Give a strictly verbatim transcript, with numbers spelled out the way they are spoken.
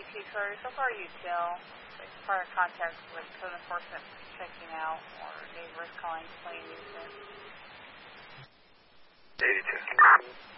two, sorry. So far, you tell. Like, prior contact with code enforcement checking out or neighbors calling plain nuisance. eighty-two.